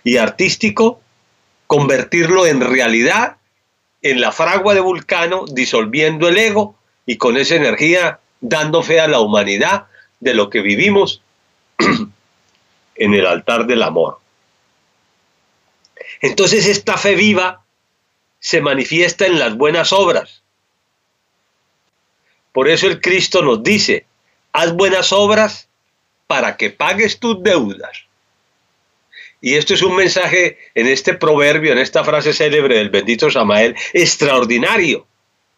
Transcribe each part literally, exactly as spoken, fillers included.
y artístico, convertirlo en realidad en la fragua de Vulcano, disolviendo el ego y con esa energía dando fe a la humanidad de lo que vivimos en el altar del amor. Entonces esta fe viva se manifiesta en las buenas obras. Por eso el Cristo nos dice, haz buenas obras para que pagues tus deudas. Y esto es un mensaje en este proverbio, en esta frase célebre del bendito Samael, extraordinario.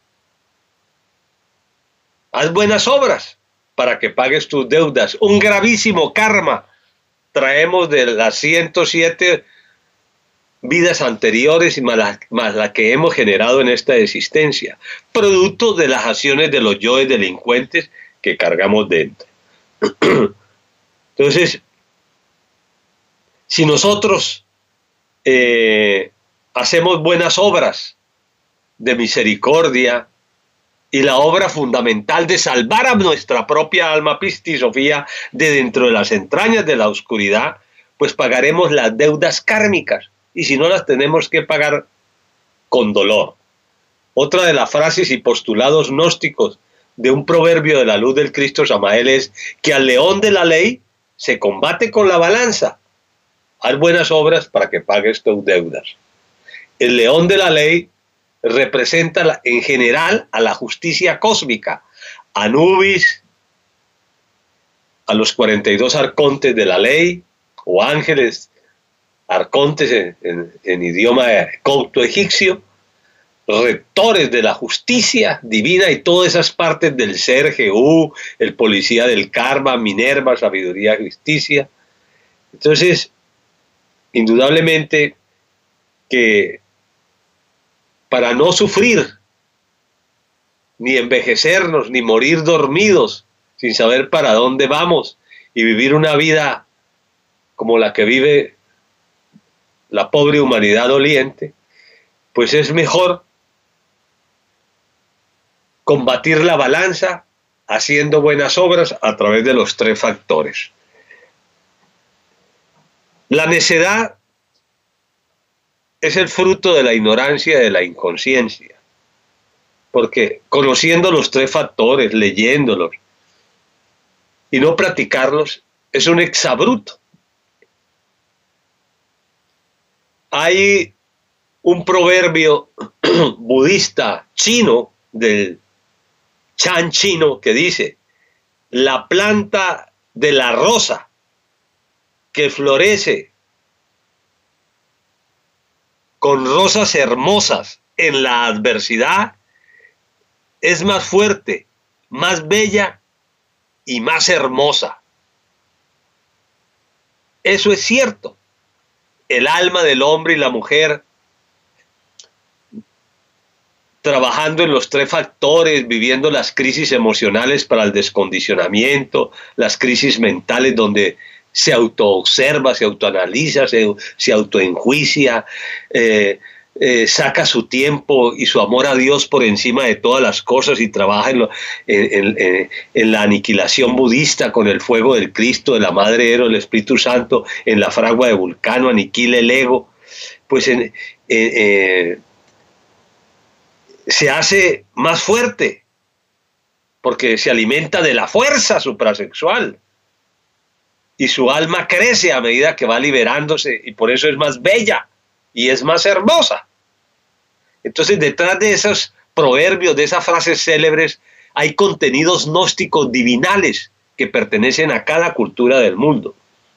Haz buenas obras para que pagues tus deudas. Un gravísimo karma traemos de las ciento siete vidas anteriores y más la, más la que hemos generado en esta existencia, producto de las acciones de los yoes delincuentes que cargamos dentro. Entonces, si nosotros eh, hacemos buenas obras de misericordia y la obra fundamental de salvar a nuestra propia alma, Pistis Sofía, de dentro de las entrañas de la oscuridad, pues pagaremos las deudas kármicas, y si no las tenemos que pagar con dolor. Otra de las frases y postulados gnósticos de un proverbio de la luz del Cristo Samael es que al león de la ley se combate con la balanza. Haz buenas obras para que pagues tus deudas. El león de la ley representa la, en general a la justicia cósmica, a Anubis, a los cuarenta y dos arcontes de la ley, o ángeles, arcontes en, en, en idioma copto egipcio, rectores de la justicia divina y todas esas partes del ser, Jehú, el policía del karma, Minerva, sabiduría, justicia. Entonces, indudablemente que para no sufrir, ni envejecernos, ni morir dormidos, sin saber para dónde vamos, y vivir una vida como la que vive la pobre humanidad doliente, pues es mejor combatir la balanza haciendo buenas obras a través de los tres factores. La necedad es el fruto de la ignorancia y de la inconsciencia, porque conociendo los tres factores, leyéndolos y no practicarlos, es un exabrupto. Hay un proverbio budista chino, del Chan chino, que dice: la planta de la rosa que florece con rosas hermosas en la adversidad es más fuerte, más bella y más hermosa. Eso es cierto. El alma del hombre y la mujer, trabajando en los tres factores, viviendo las crisis emocionales para el descondicionamiento, las crisis mentales donde se autoobserva, se autoanaliza, se, se autoenjuicia, eh, eh, saca su tiempo y su amor a Dios por encima de todas las cosas y trabaja en, lo, en, en, en la aniquilación budista con el fuego del Cristo, de la Madre Ero, el Espíritu Santo, en la fragua de Vulcano, aniquila el ego, pues en, en, eh, se hace más fuerte porque se alimenta de la fuerza suprasexual y su alma crece a medida que va liberándose y por eso es más bella y es más hermosa. Entonces, detrás de esos proverbios, de esas frases célebres, hay contenidos gnósticos divinales que pertenecen a cada cultura del mundo.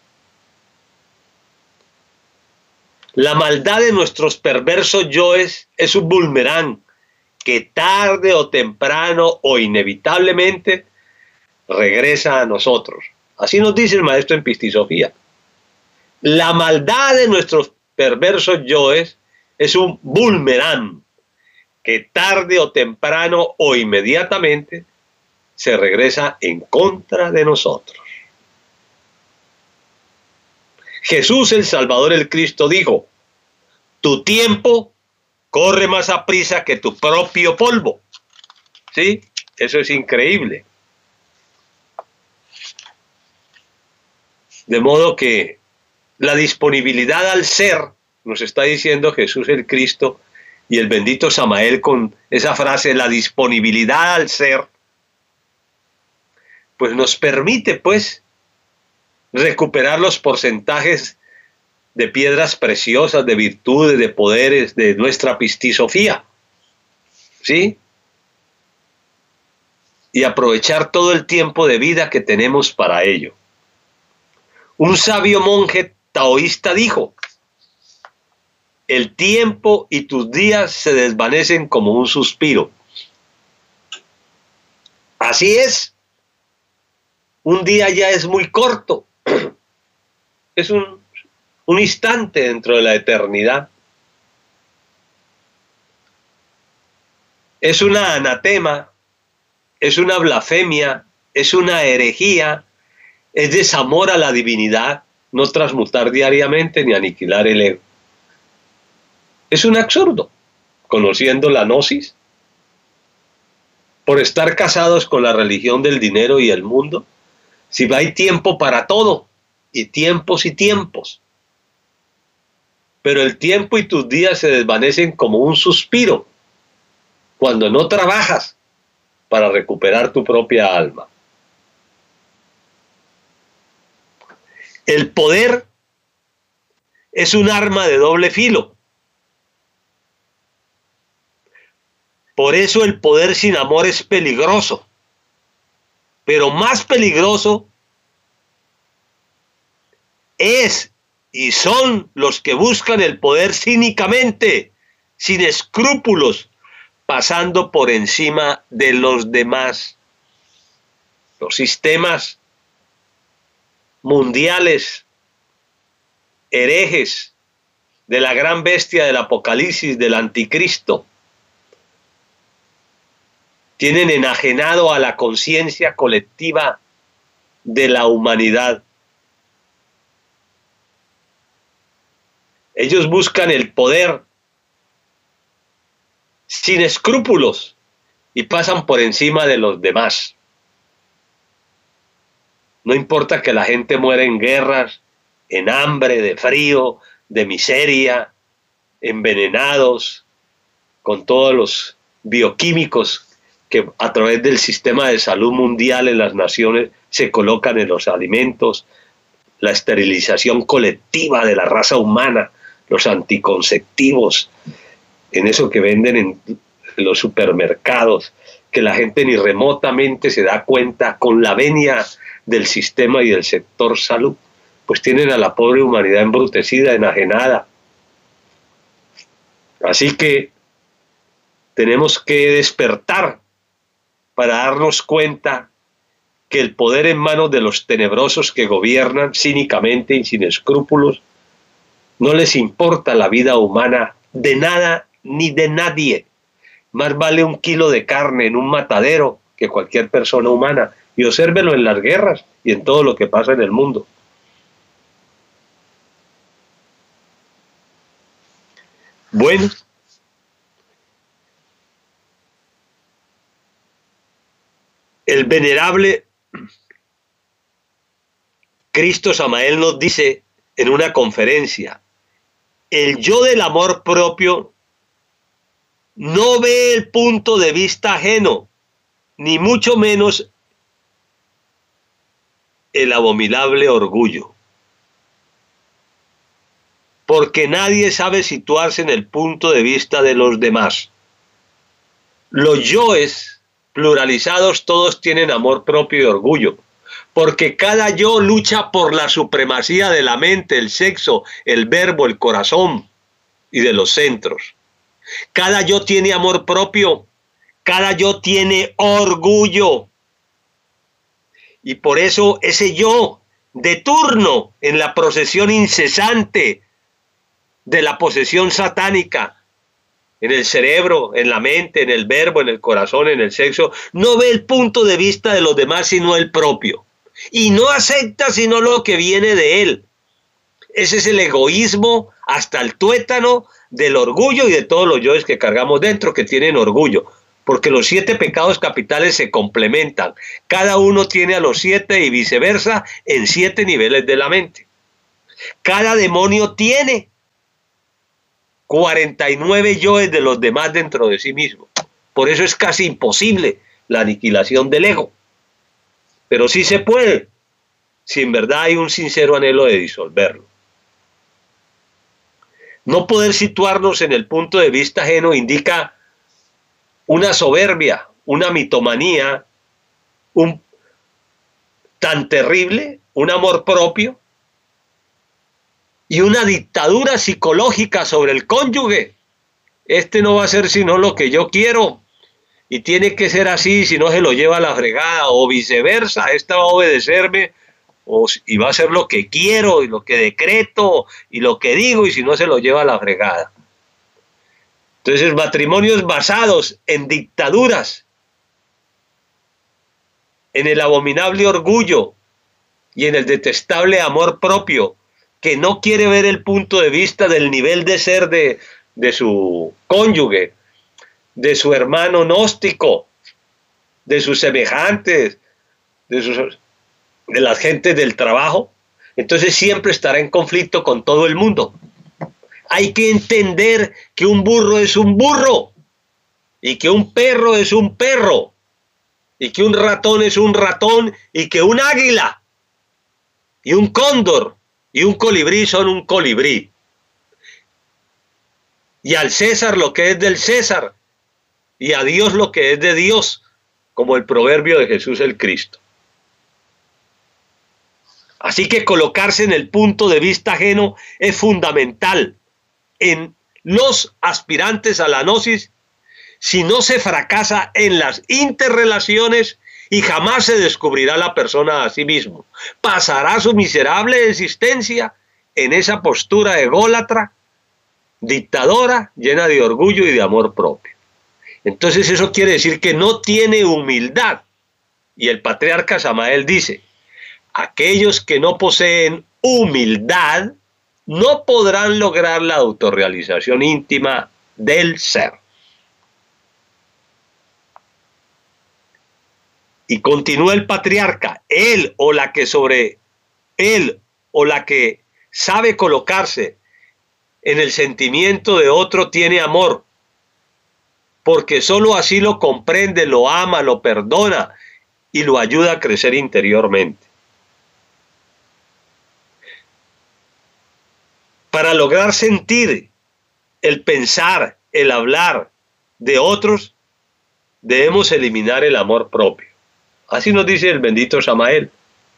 La maldad de nuestros perversos yoes es un boomerang que tarde o temprano o inevitablemente regresa a nosotros. Así nos dice el maestro en Pistis Sofía. La maldad de nuestros perversos yoes es un boomerang que tarde o temprano o inmediatamente se regresa en contra de nosotros. Jesús el Salvador, el Cristo, dijo: tu tiempo corre más aprisa que tu propio polvo. ¿Sí? Eso es increíble. De modo que la disponibilidad al ser, nos está diciendo Jesús el Cristo y el bendito Samael con esa frase, la disponibilidad al ser, pues nos permite pues recuperar los porcentajes de piedras preciosas, de virtudes, de poderes, de nuestra pistisofía, ¿sí? Y aprovechar todo el tiempo de vida que tenemos para ello. Un sabio monje taoísta dijo: el tiempo y tus días se desvanecen como un suspiro. Así es. Un día ya es muy corto. Es un, un instante dentro de la eternidad. Es una anatema, es una blasfemia, es una herejía, es desamor a la divinidad, no transmutar diariamente ni aniquilar el ego. Es un absurdo, conociendo la gnosis, por estar casados con la religión del dinero y el mundo, si hay tiempo para todo, y tiempos y tiempos. Pero el tiempo y tus días se desvanecen como un suspiro, cuando no trabajas para recuperar tu propia alma. El poder es un arma de doble filo. Por eso el poder sin amor es peligroso. Pero más peligroso es y son los que buscan el poder cínicamente, sin escrúpulos, pasando por encima de los demás. Los sistemas mundiales, herejes, de la gran bestia del Apocalipsis, del Anticristo, tienen enajenado a la conciencia colectiva de la humanidad. Ellos buscan el poder sin escrúpulos y pasan por encima de los demás. No importa que la gente muera en guerras, en hambre, de frío, de miseria, envenenados, con todos los bioquímicos que a través del sistema de salud mundial en las naciones se colocan en los alimentos, la esterilización colectiva de la raza humana, los anticonceptivos, en eso que venden en los supermercados, que la gente ni remotamente se da cuenta con la venia del sistema y del sector salud, pues tienen a la pobre humanidad embrutecida, enajenada. Así que tenemos que despertar para darnos cuenta que el poder en manos de los tenebrosos que gobiernan cínicamente y sin escrúpulos, no les importa la vida humana de nada ni de nadie. Más vale un kilo de carne en un matadero que cualquier persona humana. Y obsérvelo en las guerras y en todo lo que pasa en el mundo. Bueno, el venerable Cristo Samael nos dice en una conferencia: el yo del amor propio no ve el punto de vista ajeno, ni mucho menos el abominable orgullo, porque nadie sabe situarse en el punto de vista de los demás. Los yoes pluralizados todos tienen amor propio y orgullo, porque cada yo lucha por la supremacía de la mente, el sexo, el verbo, el corazón y de los centros. Cada yo tiene amor propio, cada yo tiene orgullo. Y por eso ese yo de turno en la procesión incesante de la posesión satánica, en el cerebro, en la mente, en el verbo, en el corazón, en el sexo, no ve el punto de vista de los demás sino el propio. Y no acepta sino lo que viene de él. Ese es el egoísmo hasta el tuétano del orgullo y de todos los yoes que cargamos dentro que tienen orgullo. Porque los siete pecados capitales se complementan. Cada uno tiene a los siete y viceversa en siete niveles de la mente. Cada demonio tiene cuarenta y nueve yoes de los demás dentro de sí mismo. Por eso es casi imposible la aniquilación del ego. Pero sí se puede, si en verdad hay un sincero anhelo de disolverlo. No poder situarnos en el punto de vista ajeno indica una soberbia, una mitomanía, un tan terrible, un amor propio y una dictadura psicológica sobre el cónyuge. Este no va a ser sino lo que yo quiero y tiene que ser así, si no se lo lleva a la fregada, o viceversa, esta va a obedecerme o, y va a hacer lo que quiero y lo que decreto y lo que digo, y si no se lo lleva a la fregada. Entonces, matrimonios basados en dictaduras, en el abominable orgullo y en el detestable amor propio, que no quiere ver el punto de vista del nivel de ser de, de su cónyuge, de su hermano gnóstico, de sus semejantes, de, sus, de las gentes del trabajo, entonces siempre estará en conflicto con todo el mundo. Hay que entender que un burro es un burro, y que un perro es un perro, y que un ratón es un ratón, y que un águila, y un cóndor, y un colibrí son un colibrí. Y al César lo que es del César, y a Dios lo que es de Dios, como el proverbio de Jesús el Cristo. Así que colocarse en el punto de vista ajeno es fundamental en los aspirantes a la gnosis, si no se fracasa en las interrelaciones y jamás se descubrirá la persona a sí mismo. Pasará su miserable existencia en esa postura ególatra, dictadora, llena de orgullo y de amor propio. Entonces eso quiere decir que no tiene humildad. Y el patriarca Samael dice, aquellos que no poseen humildad no podrán lograr la autorrealización íntima del ser. Y continúa el patriarca, él o la que sobre él o la que sabe colocarse en el sentimiento de otro tiene amor, porque sólo así lo comprende, lo ama, lo perdona y lo ayuda a crecer interiormente. Para lograr sentir el pensar, el hablar de otros, debemos eliminar el amor propio. Así nos dice el bendito Samael.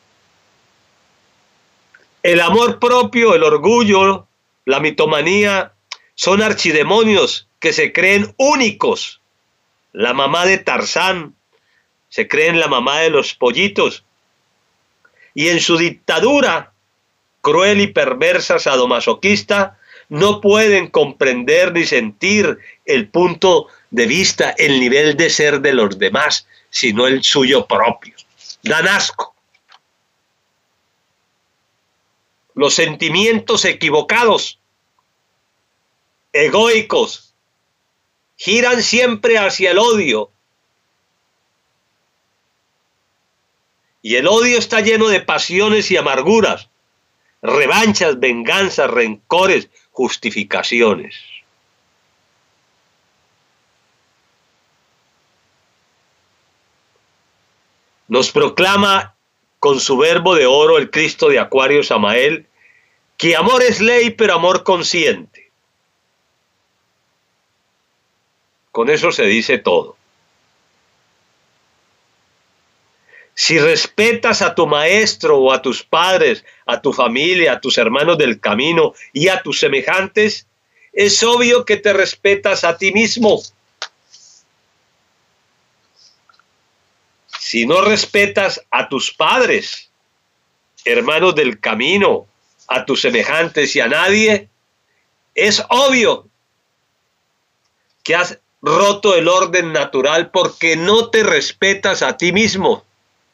El amor propio, el orgullo, la mitomanía, son archidemonios que se creen únicos. La mamá de Tarzán se cree en la mamá de los pollitos. Y en su dictadura, cruel y perversa, sadomasoquista, no pueden comprender ni sentir el punto de vista, el nivel de ser de los demás, sino el suyo propio. Dan asco. Los sentimientos equivocados, egoicos, giran siempre hacia el odio. Y el odio está lleno de pasiones y amarguras, revanchas, venganzas, rencores, justificaciones. Nos proclama con su verbo de oro el Cristo de Acuario Samael, que amor es ley, pero amor consciente. Con eso se dice todo. Si respetas a tu maestro o a tus padres, a tu familia, a tus hermanos del camino y a tus semejantes, es obvio que te respetas a ti mismo. Si no respetas a tus padres, hermanos del camino, a tus semejantes y a nadie, es obvio que has roto el orden natural porque no te respetas a ti mismo.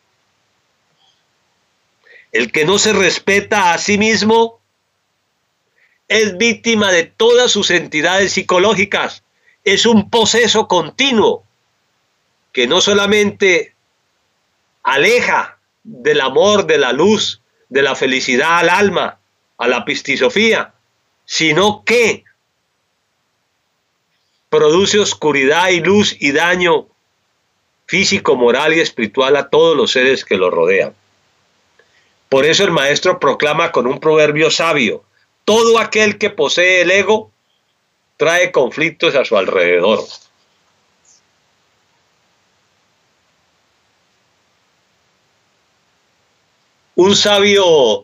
El que no se respeta a sí mismo es víctima de todas sus entidades psicológicas. Es un poseso continuo que no solamente aleja del amor, de la luz, de la felicidad al alma, a la pistisofía, sino que produce oscuridad y luz y daño físico, moral y espiritual a todos los seres que lo rodean. Por eso el maestro proclama con un proverbio sabio: todo aquel que posee el ego trae conflictos a su alrededor. Un sabio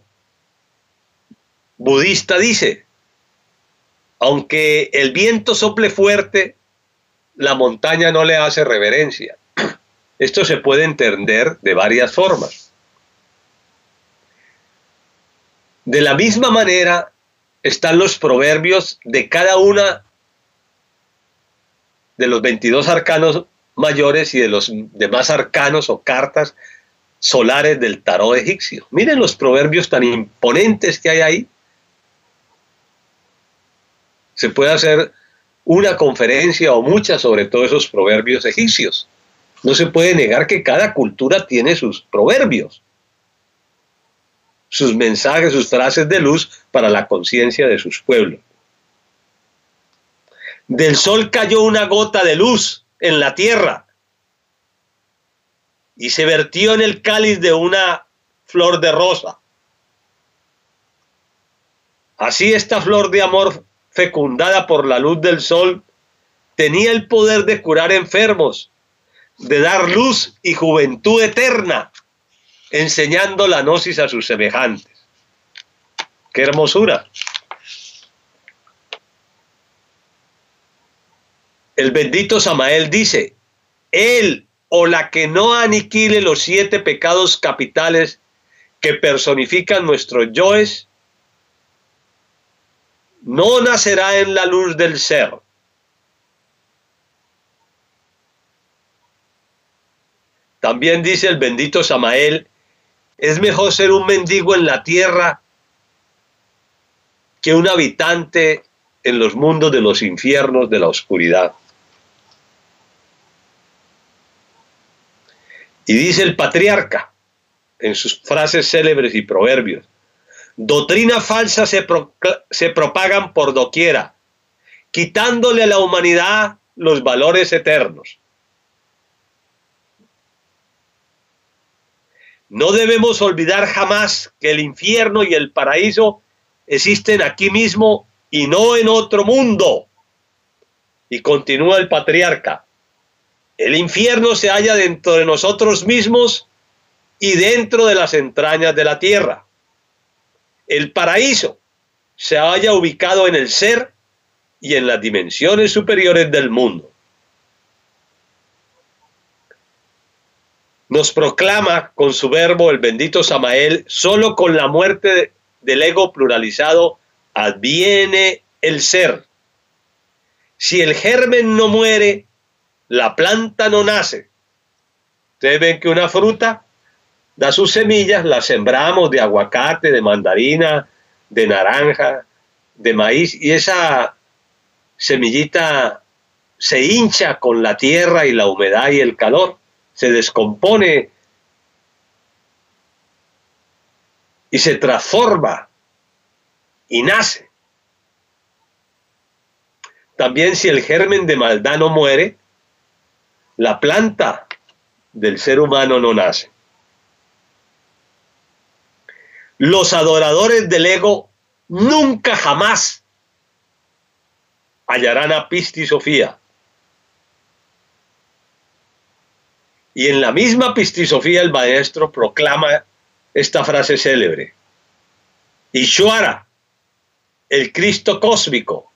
budista dice: aunque el viento sople fuerte, la montaña no le hace reverencia. Esto se puede entender de varias formas. De la misma manera están los proverbios de cada una de los veintidós arcanos mayores y de los demás arcanos o cartas solares del tarot egipcio. Miren los proverbios tan imponentes que hay ahí. Se puede hacer una conferencia o muchas sobre todos esos proverbios egipcios. No se puede negar que cada cultura tiene sus proverbios, sus mensajes, sus frases de luz para la conciencia de sus pueblos. Del sol cayó una gota de luz en la tierra y se vertió en el cáliz de una flor de rosa. Así esta flor de amor, fecundada por la luz del sol, tenía el poder de curar enfermos, de dar luz y juventud eterna, enseñando la gnosis a sus semejantes. ¡Qué hermosura! El bendito Samael dice: él o la que no aniquile los siete pecados capitales que personifican nuestros yoes, no nacerá en la luz del ser. También dice el bendito Samael: es mejor ser un mendigo en la tierra que un habitante en los mundos de los infiernos de la oscuridad. Y dice el patriarca en sus frases célebres y proverbios: doctrinas falsas se, pro, se propagan por doquiera, quitándole a la humanidad los valores eternos. No debemos olvidar jamás que el infierno y el paraíso existen aquí mismo y no en otro mundo. Y continúa el patriarca: el infierno se halla dentro de nosotros mismos y dentro de las entrañas de la tierra. El paraíso se halla ubicado en el ser y en las dimensiones superiores del mundo. Nos proclama con su verbo el bendito Samael: solo con la muerte del ego pluralizado adviene el ser. Si el germen no muere, la planta no nace. Ustedes ven que una fruta da sus semillas, las sembramos de aguacate, de mandarina, de naranja, de maíz, y esa semillita se hincha con la tierra y la humedad y el calor, se descompone y se transforma y nace. También si el germen de maldad no muere, la planta del ser humano no nace. Los adoradores del ego nunca jamás hallarán a Pistisofía. Y en la misma Pistisofía el maestro proclama esta frase célebre: Ishvara, el Cristo cósmico,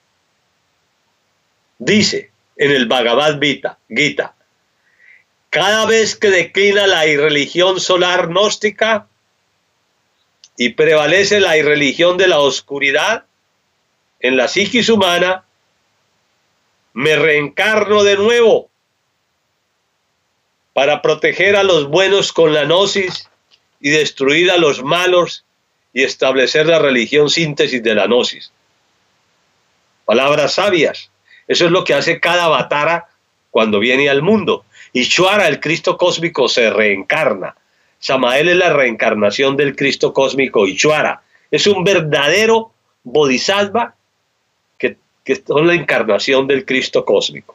dice en el Bhagavad Gita: cada vez que declina la irreligión solar gnóstica y prevalece la irreligión de la oscuridad en la psiquis humana, me reencarno de nuevo para proteger a los buenos con la gnosis y destruir a los malos y establecer la religión síntesis de la gnosis. Palabras sabias. Eso es lo que hace cada avatara cuando viene al mundo. Ishvara, el Cristo cósmico, se reencarna. Samael es la reencarnación del Cristo cósmico Ishvara, Es un verdadero bodhisattva que, que es la encarnación del Cristo cósmico.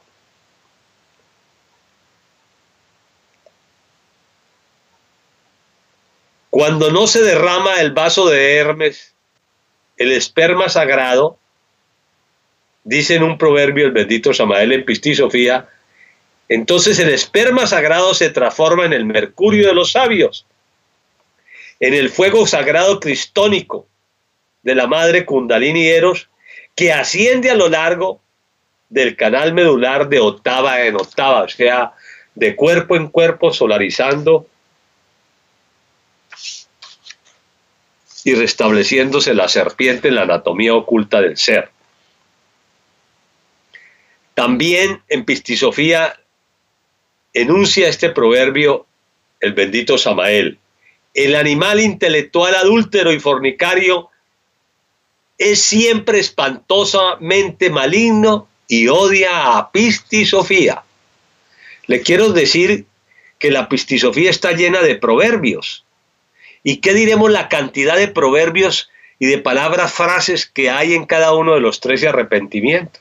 Cuando no se derrama el vaso de Hermes, el esperma sagrado, dice en un proverbio el bendito Samael en Pistisofía, entonces el esperma sagrado se transforma en el mercurio de los sabios, en el fuego sagrado cristónico de la madre Kundalini Eros, que asciende a lo largo del canal medular de octava en octava, o sea, de cuerpo en cuerpo, solarizando y restableciéndose la serpiente en la anatomía oculta del ser. También en Pistisofía enuncia este proverbio el bendito Samael: el animal intelectual adúltero y fornicario es siempre espantosamente maligno y odia a Pistisofía. Le quiero decir que la Pistisofía está llena de proverbios. ¿Y qué diremos la cantidad de proverbios y de palabras, frases que hay en cada uno de los trece arrepentimientos?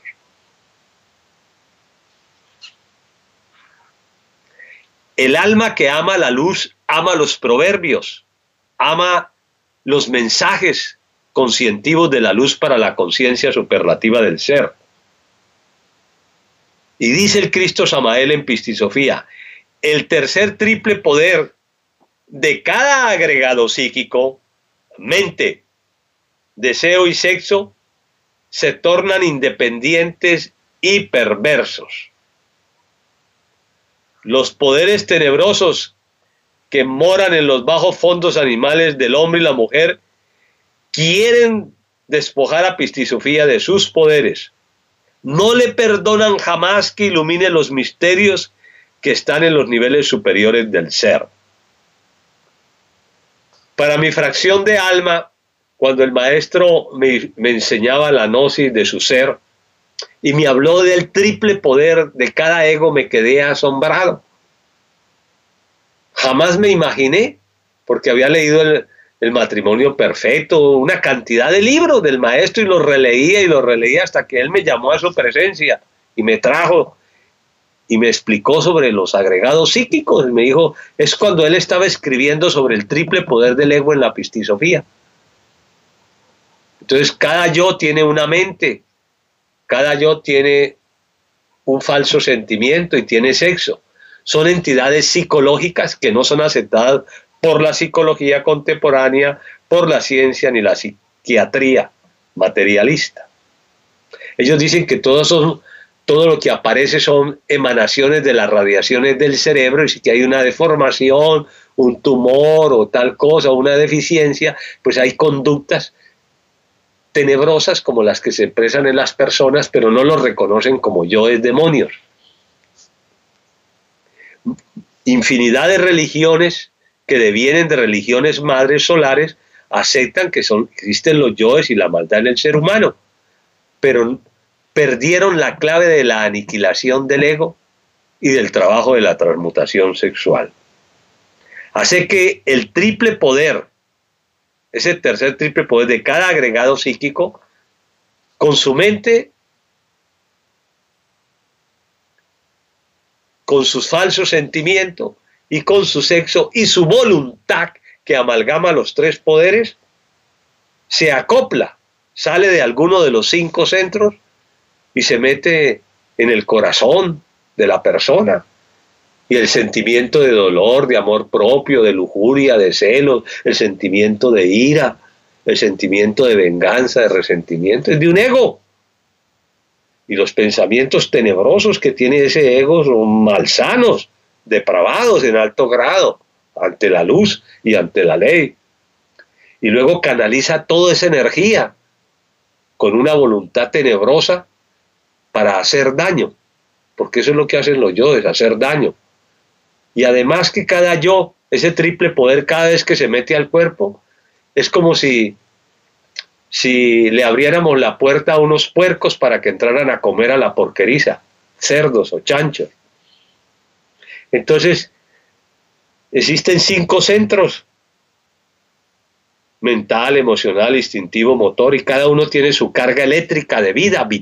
El alma que ama la luz ama los proverbios, ama los mensajes conscientivos de la luz para la conciencia superlativa del ser. Y dice el Cristo Samael en Pistisofía, el tercer triple poder de cada agregado psíquico, mente, deseo y sexo, se tornan independientes y perversos. Los poderes tenebrosos que moran en los bajos fondos animales del hombre y la mujer quieren despojar a Pistisofía de sus poderes. No le perdonan jamás que ilumine los misterios que están en los niveles superiores del ser. Para mi fracción de alma, cuando el maestro me, me enseñaba la gnosis de su ser y me habló del triple poder de cada ego, me quedé asombrado. Jamás me imaginé, porque había leído el, el matrimonio perfecto, una cantidad de libros del maestro y los releía y los releía hasta que él me llamó a su presencia y me trajo y me explicó sobre los agregados psíquicos. Me dijo, es cuando él estaba escribiendo sobre el triple poder del ego en la Pistisofía. Entonces cada yo tiene una mente, cada yo tiene un falso sentimiento y tiene sexo. Son entidades psicológicas que no son aceptadas por la psicología contemporánea, por la ciencia ni la psiquiatría materialista. Ellos dicen que todos son, todo lo que aparece son emanaciones de las radiaciones del cerebro, y si que hay una deformación, un tumor o tal cosa, una deficiencia, pues hay conductas tenebrosas como las que se expresan en las personas, pero no los reconocen como yoes demonios. Infinidad de religiones que devienen de religiones madres solares aceptan que son, existen los yoes y la maldad en el ser humano, pero perdieron la clave de la aniquilación del ego y del trabajo de la transmutación sexual. Hace que el triple poder, ese tercer triple poder de cada agregado psíquico, con su mente, con sus falsos sentimientos y con su sexo y su voluntad que amalgama los tres poderes, se acopla, sale de alguno de los cinco centros y se mete en el corazón de la persona. Y el sentimiento de dolor, de amor propio, de lujuria, de celos, el sentimiento de ira, el sentimiento de venganza, de resentimiento, es de un ego. Y los pensamientos tenebrosos que tiene ese ego son malsanos, depravados en alto grado, ante la luz y ante la ley. Y luego canaliza toda esa energía con una voluntad tenebrosa para hacer daño, porque eso es lo que hacen los yoes, hacer daño. Y además que cada yo, ese triple poder, cada vez que se mete al cuerpo, es como si, si le abriéramos la puerta a unos puercos para que entraran a comer a la porqueriza, cerdos o chanchos. Entonces, existen cinco centros mental, emocional, instintivo, motor, y cada uno tiene su carga eléctrica de vida,